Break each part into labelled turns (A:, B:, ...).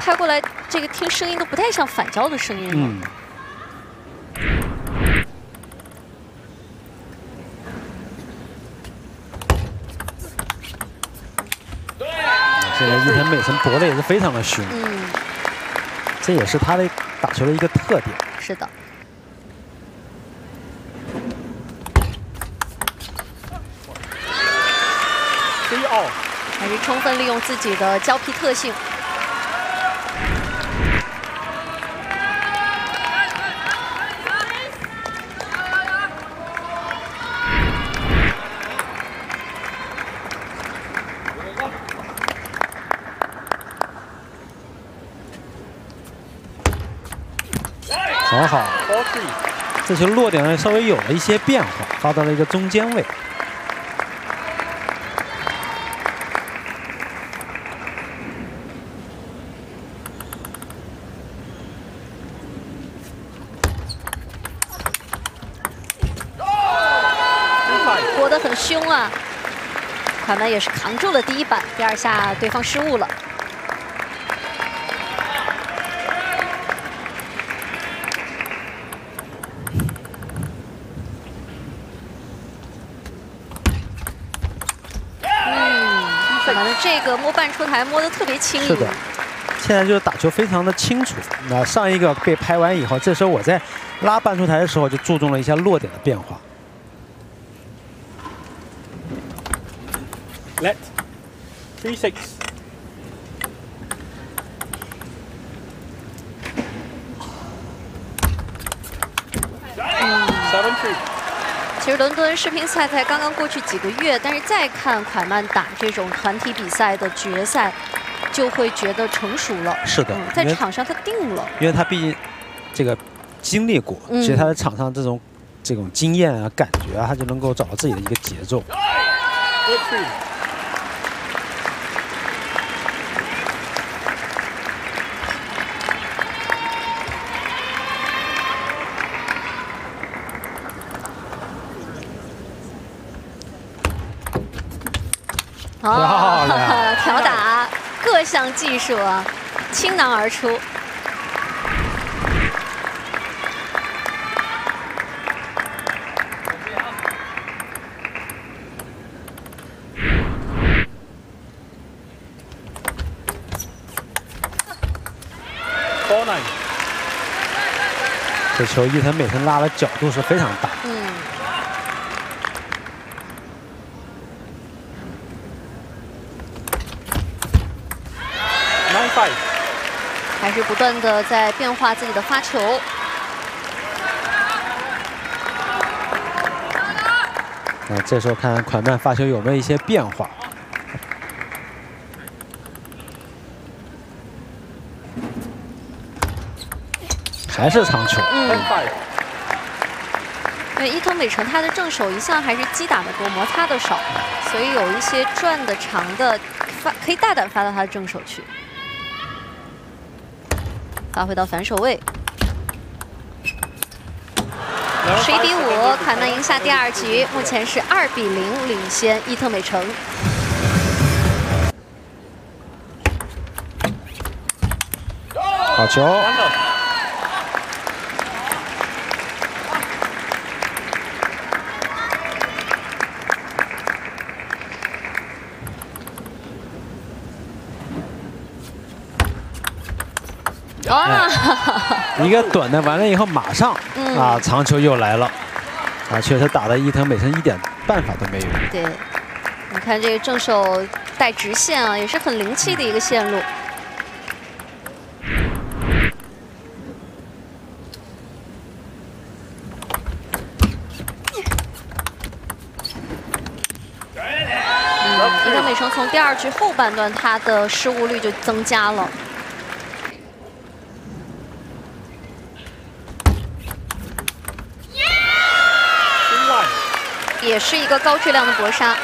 A: 拍过来，这个听声音都不太像反胶的声音了。
B: 现在伊藤美诚搏的也是非常的凶，这也是他的打球的一个特点。
A: 是的。 还是充分利用自己的胶皮特性。
B: 很好，这球落点呢稍微有了一些变化，发到了一个中间位。
A: 搏得很凶啊！款曼也是扛住了第一板，第二下对方失误了。款曼的这个摸半出台摸得特别轻盈。
B: 是的，现在就是打球非常的清楚。那上一个被拍完以后，这时候我在拉半出台的时候就注重了一下落点的变化。
C: Let 3-6。
A: 其实伦敦世乒赛才刚刚过去几个月，但是再看款曼打这种团体比赛的决赛，就会觉得成熟了。
B: 是的，
A: 在场上他定了，
B: 因为他毕竟这个经历过，所以他在场上这种经验啊、感觉啊，他就能够找到自己的一个节奏。
A: 哦，挑打各项技术啊，倾囊而出。
B: 这球伊藤美诚拉的角度是非常大。
A: 还是不断的在变化自己的发球。
B: 那这时候看款曼发球有没有一些变化。还是长球。
A: 因为伊藤美诚他的正手一向还是击打的多，摩擦的少，所以有一些转的长的可以大胆发到他的正手去。 发挥到反手位，11比5，款曼赢下第2局，目前是2比0领先伊藤美诚。
B: 好球！
A: 哇！
B: 一个短的完了以后，马上长球又来了，确实打的伊藤美诚一点办法都没有。
A: 对，你看这个正手带直线啊，也是很灵气的一个线路。伊藤美诚从第2局后半段，他的失误率就增加了。 也是一个高质量的搏杀。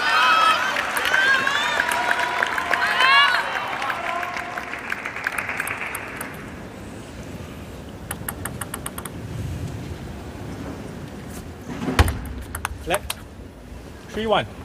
C: Left 3-1。